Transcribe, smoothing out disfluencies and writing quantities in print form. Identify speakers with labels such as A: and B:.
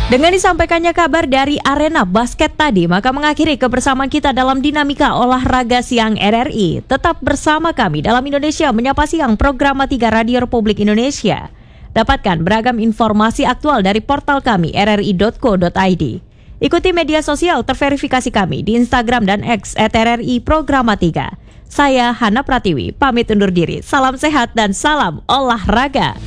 A: Dengan disampaikannya kabar dari arena basket tadi, maka mengakhiri kebersamaan kita dalam dinamika olahraga siang RRI. Tetap bersama kami dalam Indonesia Menyapa Siang, program 3 Radio Republik Indonesia. Dapatkan beragam informasi aktual dari portal kami rri.co.id. Ikuti media sosial terverifikasi kami di Instagram dan X @RRI Programa 3. Saya Hana Pratiwi, pamit undur diri. Salam sehat dan salam olahraga.